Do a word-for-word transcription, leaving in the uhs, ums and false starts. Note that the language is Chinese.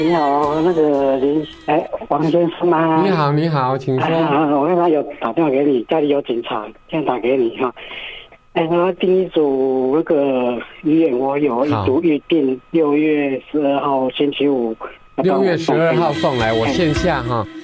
你好，那个林哎，王先生吗？ 你好，你好，请说。 啊、我刚才有打电话给你，家里有警察，现在打给你哈。哎，那第一组那个医院我有一组预定，六月十二号星期五。 六月十二号送来，我线下哈。